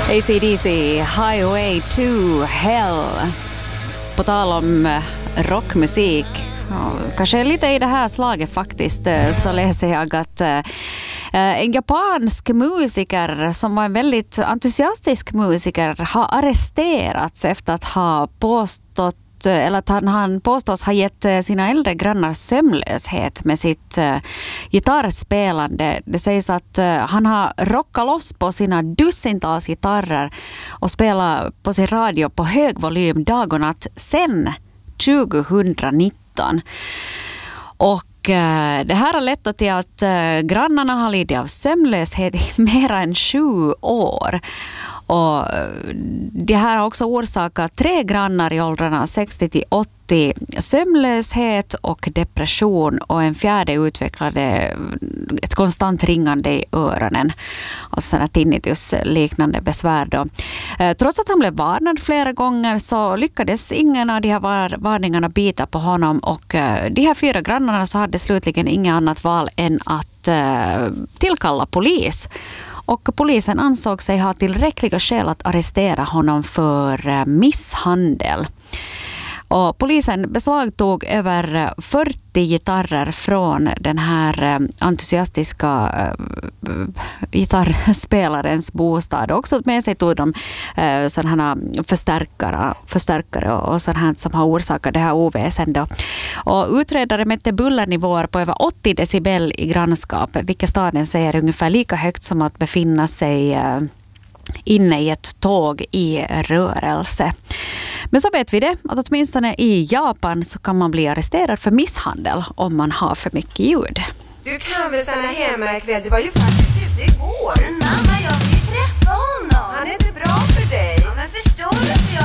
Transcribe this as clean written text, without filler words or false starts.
AC/DC, Highway to Hell. På tal om rockmusik, kanske lite i det här slaget faktiskt, så läser jag att en japansk musiker som var en väldigt entusiastisk musiker har arresterats efter att ha påstått eller att han påstås ha gett sina äldre grannar sömnlöshet med sitt gitarrspelande. Det sägs att han har rockat loss på sina dussintals gitarrer och spelat på sin radio på hög volym dag och natt sedan 2019. Och det här har lett till att grannarna har lidit av sömnlöshet i mer än 7 år. Och det här har också orsakat 3 grannar i åldrarna 60 till 80 sömnlöshet och depression, och en fjärde utvecklade ett konstant ringande i öronen, alltså sådana tinnitus liknande besvär då. Trots att han blev varnad flera gånger så lyckades ingen av de här varningarna bita på honom, och de här 4 grannarna så hade slutligen inget annat val än att tillkalla polis. Och polisen ansåg sig ha tillräckliga skäl att arrestera honom för misshandel. Och polisen beslagtog över 40 gitarrer från den här entusiastiska gitarrspelarens bostad. Och också med sig tog de sådana här förstärkare och sådant här som har orsakat det här oväsen då. Och utredare mätte bullernivåer på över 80 decibel i grannskapet, vilket staden säger ungefär lika högt som att befinna sig inne i ett tåg i rörelse. Men så vet vi det, att åtminstone i Japan så kan man bli arresterad för misshandel om man har för mycket ljud. Du kan väl stanna hemma ikväll, du var ju faktiskt ute igår.